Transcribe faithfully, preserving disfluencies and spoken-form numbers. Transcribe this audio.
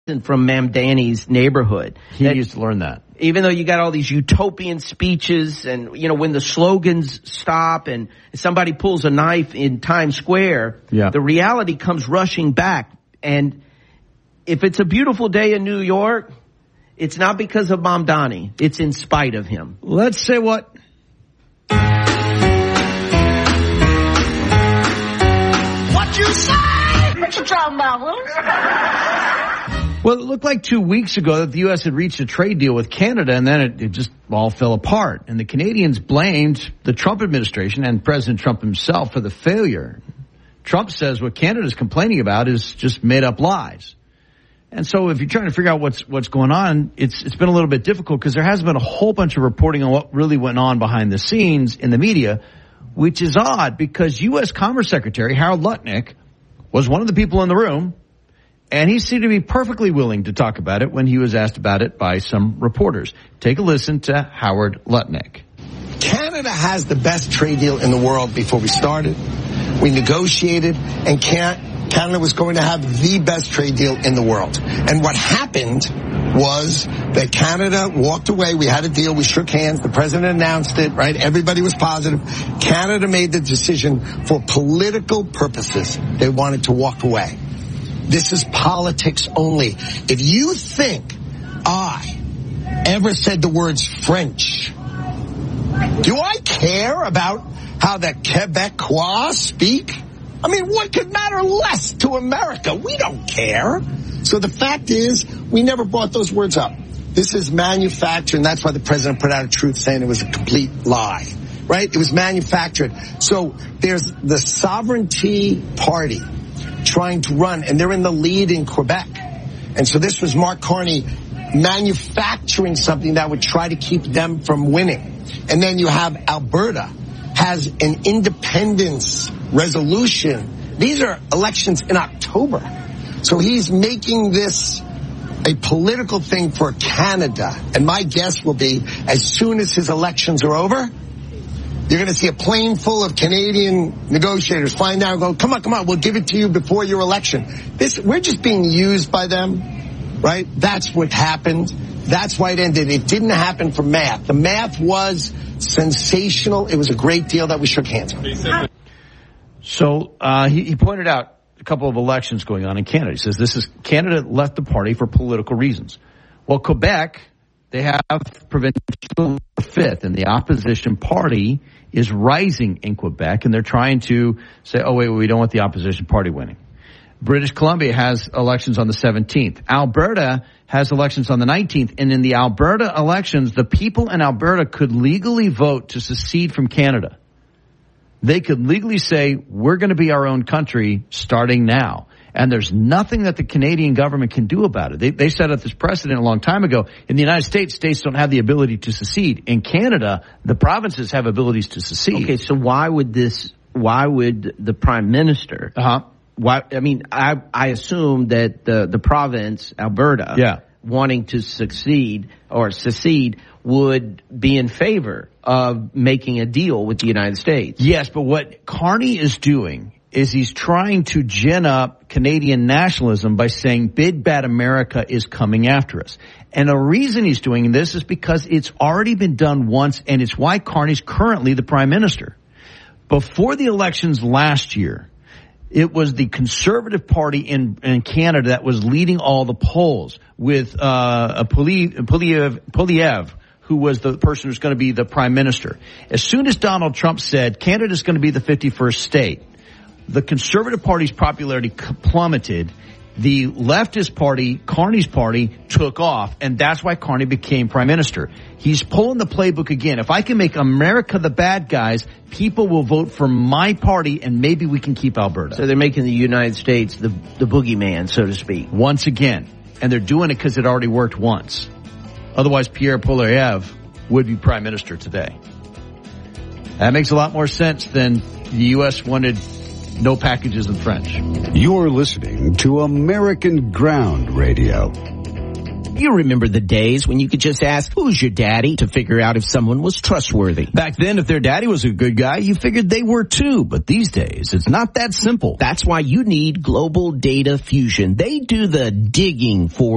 from Mamdani's neighborhood. He that, used to learn that. Even though you got all these utopian speeches and, you know, when the slogans stop and somebody pulls a knife in Times Square, yeah. the reality comes rushing back. And if it's a beautiful day in New York, it's not because of Mamdani. It's in spite of him. Let's say what? What you say? What you talking about, Willis? Well, it looked like two weeks ago that the U S had reached a trade deal with Canada, and then it, it just all fell apart. And the Canadians blamed the Trump administration and President Trump himself for the failure. Trump says what Canada's complaining about is just made-up lies. And so if you're trying to figure out what's what's going on, it's it's been a little bit difficult because there hasn't been a whole bunch of reporting on what really went on behind the scenes in the media, which is odd because U S Commerce Secretary Harold Lutnick was one of the people in the room, and he seemed to be perfectly willing to talk about it when he was asked about it by some reporters. Take a listen to Howard Lutnick. Canada has the best trade deal in the world before we started. We negotiated, and Canada was going to have the best trade deal in the world. And what happened was that Canada walked away. We had a deal. We shook hands. The president announced it, right? Everybody was positive. Canada made the decision for political purposes. They wanted to walk away. This is politics only. If you think I ever said the words French, do I care about how the Quebecois speak? I mean, what could matter less to America? We don't care. So the fact is, we never brought those words up. This is manufactured, and that's why the president put out a truth saying it was a complete lie, right? It was manufactured. So there's the Sovereignty Party trying to run, and they're in the lead in Quebec. And so this was Mark Carney manufacturing something that would try to keep them from winning. And then you have Alberta has an independence resolution. These are elections in October. So he's making this a political thing for Canada. And my guess will be as soon as his elections are over, you're going to see a plane full of Canadian negotiators flying down and go, come on, come on, we'll give it to you before your election. This, we're just being used by them, right? That's what happened. That's why it ended. It didn't happen for math. The math was sensational. It was a great deal that we shook hands on. So uh, he, he pointed out a couple of elections going on in Canada. He says this is Canada left the party for political reasons. Well, Quebec, they have provincial fifth, and the opposition party is rising in Quebec, and they're trying to say, oh, wait, we don't want the opposition party winning. British Columbia has elections on the seventeenth. Alberta has elections on the nineteenth. And in the Alberta elections, the people in Alberta could legally vote to secede from Canada. They could legally say, we're going to be our own country starting now. And there's nothing that the Canadian government can do about it. They, they set up this precedent a long time ago. In the United States, states don't have the ability to secede. In Canada, the provinces have abilities to secede. Okay, so why would this, why would the prime minister, uh-huh. why, I mean, I, I assume that the, the province, Alberta, yeah. wanting to succeed or secede would be in favor of making a deal with the United States. Yes, but what Carney is doing is he's trying to gin up Canadian nationalism by saying Big Bad America is coming after us. And the reason he's doing this is because it's already been done once, and it's why Carney's currently the prime minister. Before the elections last year, it was the Conservative Party in, in Canada that was leading all the polls with uh, Poilievre, Poilievre, who was the person who's going to be the prime minister. As soon as Donald Trump said Canada's going to be the fifty-first state, the Conservative Party's popularity plummeted. The leftist party, Carney's party, took off, and that's why Carney became prime minister. He's pulling the playbook again. If I can make America the bad guys, people will vote for my party, and maybe we can keep Alberta. So they're making the United States the, the boogeyman, so to speak. Once again. And they're doing it because it already worked once. Otherwise, Pierre Poilievre would be prime minister today. That makes a lot more sense than the U S wanted no packages in French. You're listening to American Ground Radio. You remember the days when you could just ask, who's your daddy, to figure out if someone was trustworthy. Back then, if their daddy was a good guy, you figured they were too. But these days, it's not that simple. That's why you need Global Data Fusion. They do the digging for